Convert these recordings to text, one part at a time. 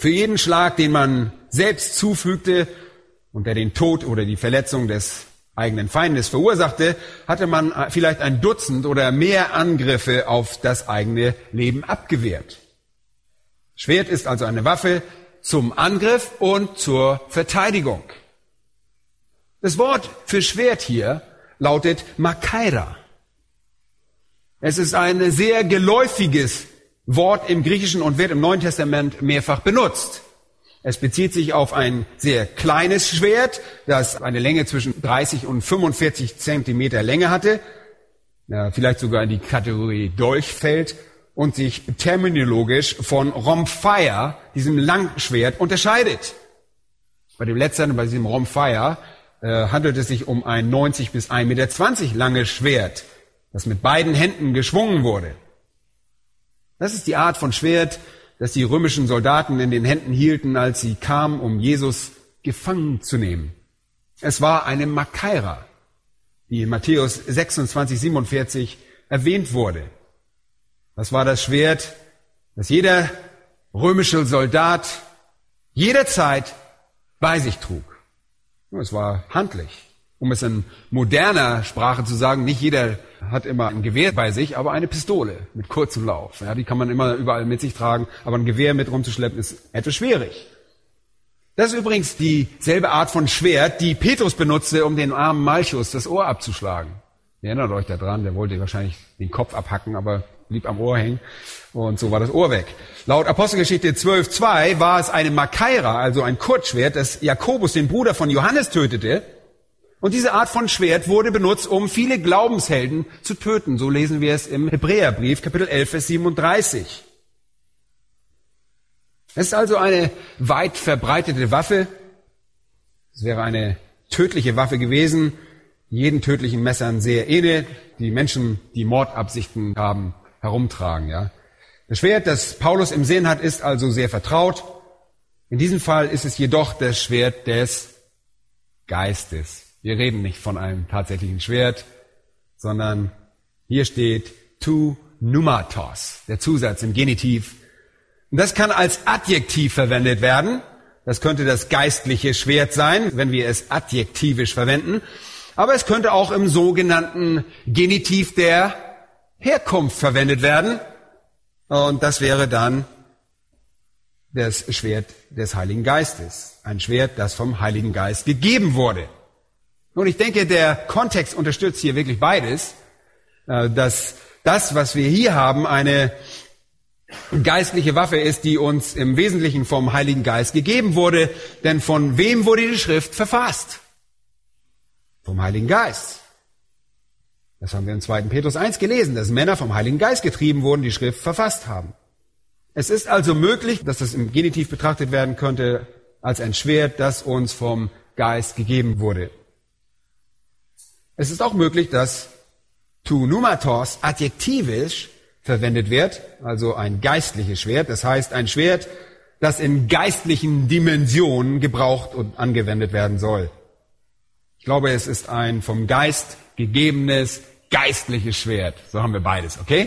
Für jeden Schlag, den man selbst zufügte und der den Tod oder die Verletzung des eigenen Feindes verursachte, hatte man vielleicht ein Dutzend oder mehr Angriffe auf das eigene Leben abgewehrt. Schwert ist also eine Waffe zum Angriff und zur Verteidigung. Das Wort für Schwert hier lautet Makaira. Es ist ein sehr geläufiges Wort im Griechischen und wird im Neuen Testament mehrfach benutzt. Es bezieht sich auf ein sehr kleines Schwert, das eine Länge zwischen 30 und 45 Zentimeter Länge hatte, vielleicht sogar in die Kategorie Dolch fällt und sich terminologisch von Rhomphaia, diesem Langschwert, unterscheidet. Bei dem letzteren, bei diesem Rhomphaia, handelt es sich um ein 90 bis 1,20 Meter langes Schwert, das mit beiden Händen geschwungen wurde. Das ist die Art von Schwert, das die römischen Soldaten in den Händen hielten, als sie kamen, um Jesus gefangen zu nehmen. Es war eine Makaira, die in Matthäus 26, 47 erwähnt wurde. Das war das Schwert, das jeder römische Soldat jederzeit bei sich trug. Es war handlich. Um es in moderner Sprache zu sagen, nicht jeder hat immer ein Gewehr bei sich, aber eine Pistole mit kurzem Lauf. Ja, die kann man immer überall mit sich tragen, aber ein Gewehr mit rumzuschleppen ist etwas schwierig. Das ist übrigens dieselbe Art von Schwert, die Petrus benutzte, um den armen Malchus das Ohr abzuschlagen. Ihr erinnert euch daran, der wollte wahrscheinlich den Kopf abhacken, aber blieb am Ohr hängen und so war das Ohr weg. Laut Apostelgeschichte 12,2 war es eine Makaira, also ein Kurzschwert, das Jakobus, den Bruder von Johannes, tötete. Und diese Art von Schwert wurde benutzt, um viele Glaubenshelden zu töten. So lesen wir es im Hebräerbrief, Kapitel 11, Vers 37. Es ist also eine weit verbreitete Waffe. Es wäre eine tödliche Waffe gewesen, jeden tödlichen Messern sehr ähnelt, die Menschen, die Mordabsichten haben, herumtragen. Ja. Das Schwert, das Paulus im Sinn hat, ist also sehr vertraut. In diesem Fall ist es jedoch das Schwert des Geistes. Wir reden nicht von einem tatsächlichen Schwert, sondern hier steht tu pneumatos, der Zusatz im Genitiv. Und das kann als Adjektiv verwendet werden. Das könnte das geistliche Schwert sein, wenn wir es adjektivisch verwenden. Aber es könnte auch im sogenannten Genitiv der Herkunft verwendet werden. Und das wäre dann das Schwert des Heiligen Geistes. Ein Schwert, das vom Heiligen Geist gegeben wurde. Nun, ich denke, der Kontext unterstützt hier wirklich beides, dass das, was wir hier haben, eine geistliche Waffe ist, die uns im Wesentlichen vom Heiligen Geist gegeben wurde. Denn von wem wurde die Schrift verfasst? Vom Heiligen Geist. Das haben wir in 2. Petrus 1 gelesen, dass Männer vom Heiligen Geist getrieben wurden, die Schrift verfasst haben. Es ist also möglich, dass das im Genitiv betrachtet werden könnte als ein Schwert, das uns vom Geist gegeben wurde. Es ist auch möglich, dass tu pneumatos adjektivisch verwendet wird, also ein geistliches Schwert. Das heißt, ein Schwert, das in geistlichen Dimensionen gebraucht und angewendet werden soll. Ich glaube, es ist ein vom Geist gegebenes geistliches Schwert. So haben wir beides, okay?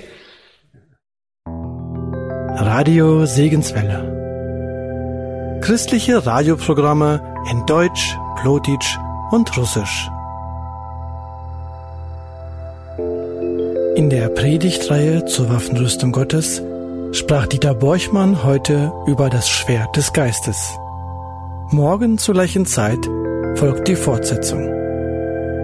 Radio Segenswelle. Christliche Radioprogramme in Deutsch, Plotitsch und Russisch. In der Predigtreihe zur Waffenrüstung Gottes sprach Dieter Borchmann heute über das Schwert des Geistes. Morgen zur gleichen Zeit folgt die Fortsetzung.